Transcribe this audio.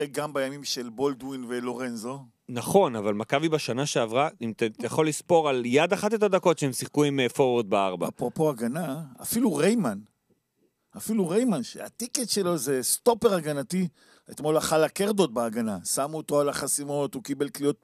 גם בימים של בולדווין ולורנזו. נכון, אבל מכבי בשנה שעברה, אם אתה יכול לספור על יד אחת את הדקות שהם שיחקו עם פורוורד ב4. אפרופו הגנה, אפילו ריימן, שהטיקט שלו זה סטופר הגנתי, אתמול אכל הקרדות בהגנה, שמו אותו על החסימות, הוא קיבל קליעות